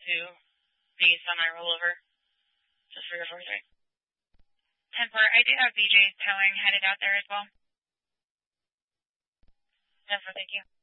to the semi-rollover, just for your foresight. 10-4, I do have BJ towing headed out there as well. 10-4, thank you.